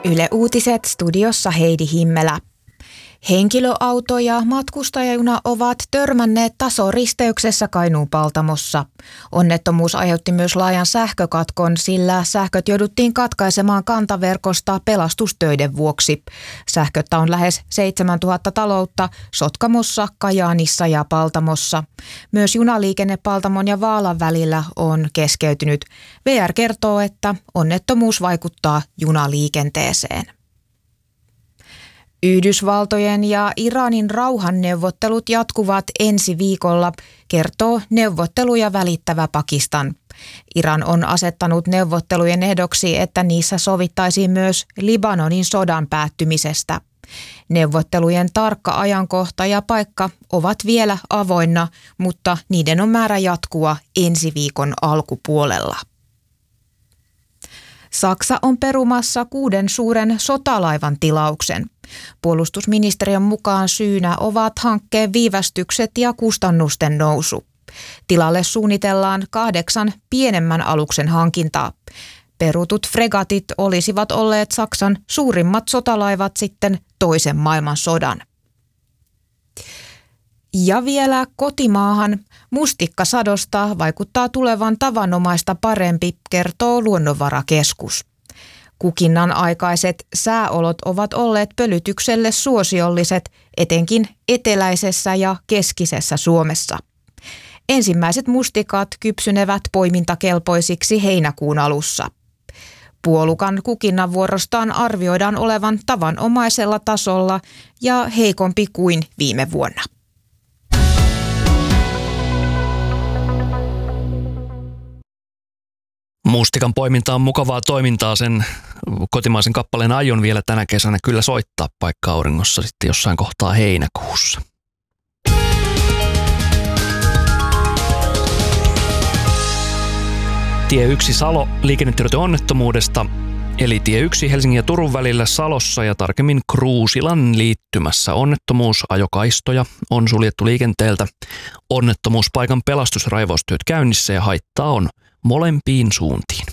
Yle Uutiset, studiossa Heidi Himmelä. Henkilöauto ja matkustajajuna ovat törmänneet tasoristeyksessä Kainuun Paltamossa. Onnettomuus aiheutti myös laajan sähkökatkon, sillä sähköt jouduttiin katkaisemaan kantaverkosta pelastustöiden vuoksi. Sähköttä on lähes 7000 taloutta Sotkamossa, Kajaanissa ja Paltamossa. Myös junaliikenne Paltamon ja Vaalan välillä on keskeytynyt. VR kertoo, että onnettomuus vaikuttaa junaliikenteeseen. Yhdysvaltojen ja Iranin rauhanneuvottelut jatkuvat ensi viikolla, kertoo neuvotteluja välittävä Pakistan. Iran on asettanut neuvottelujen ehdoksi, että niissä sovittaisiin myös Libanonin sodan päättymisestä. Neuvottelujen tarkka ajankohta ja paikka ovat vielä avoinna, mutta niiden on määrä jatkua ensi viikon alkupuolella. Saksa on perumassa 6 suuren sotalaivan tilauksen. Puolustusministeriön mukaan syynä ovat hankkeen viivästykset ja kustannusten nousu. Tilalle suunnitellaan 8 pienemmän aluksen hankintaa. Perutut fregatit olisivat olleet Saksan suurimmat sotalaivat sitten toisen maailmansodan. Ja vielä kotimaahan mustikkasadosta vaikuttaa tulevan tavanomaista parempi, kertoo Luonnonvarakeskus. Kukinnan aikaiset sääolot ovat olleet pölytykselle suosiolliset, etenkin eteläisessä ja keskisessä Suomessa. Ensimmäiset mustikat kypsynevät poimintakelpoisiksi heinäkuun alussa. Puolukan kukinnan vuorostaan arvioidaan olevan tavanomaisella tasolla ja heikompi kuin viime vuonna. Mustikan poiminta on mukavaa toimintaa, sen kotimaisen kappaleen aion vielä tänä kesänä kyllä soittaa paikka auringossa sitten jossain kohtaa heinäkuussa. Tie 1 Salo liikennetiedote onnettomuudesta, eli tie 1 Helsingin ja Turun välillä Salossa ja tarkemmin Kruusilan liittymässä onnettomuus, ajokaistoja on suljettu liikenteeltä. Onnettomuuspaikan pelastusraivaustyöt käynnissä ja haittaa on molempiin suuntiin.